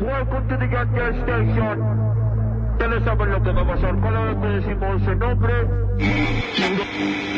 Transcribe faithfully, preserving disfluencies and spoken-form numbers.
welcome to the Gas Gas Station. Ya le saben lo que va a pasar, cada vez que decimos el nombre.